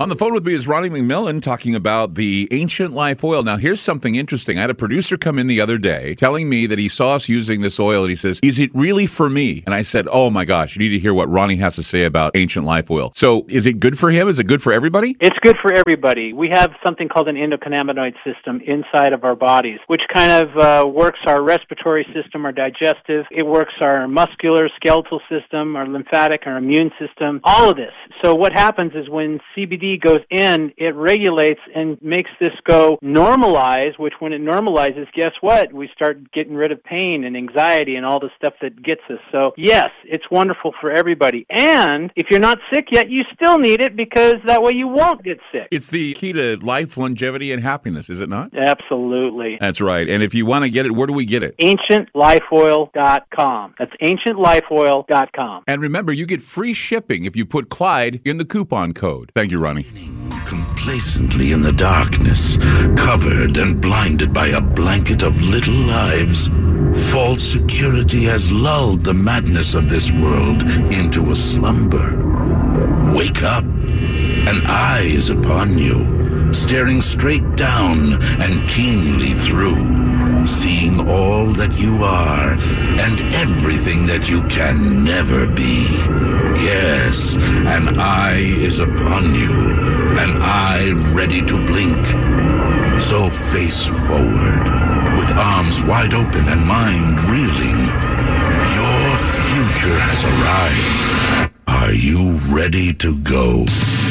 On the phone with me is Ronnie McMillan talking about the Ancient Life oil. Now, here's something interesting. I had a producer come in the other day telling me that he saw us using this oil, and he says, is it really for me? And I said, oh my gosh, you need to hear what Ronnie has to say about Ancient Life oil. So is it good for him? Is it good for everybody? It's good for everybody. We have something called an endocannabinoid system inside of our bodies, which kind of works our respiratory system, our digestive. It works our muscular, skeletal system, our lymphatic, our immune system, all of this. So what happens is when CBD goes in, it regulates and makes this go normalize, which when it normalizes, guess what? We start getting rid of pain and anxiety and all the stuff that gets us. So yes, it's wonderful for everybody. And if you're not sick yet, you still need it because that way you won't get sick. It's the key to life, longevity, and happiness, is it not? Absolutely. That's right. And if you want to get it, where do we get it? AncientLifeOil.com. That's AncientLifeOil.com. And remember, you get free shipping if you put Clyde in the coupon code. Thank you, Ronnie. Complacently in the darkness, covered and blinded by a blanket of little lives, false security has lulled the madness of this world into a slumber. Wake up. An eye is upon you, staring straight down and keenly through, seeing all that you are and everything that you can never be. Yes, an eye is upon you, an eye ready to blink. So face forward, with arms wide open and mind reeling. Your future has arrived. Are you ready to go?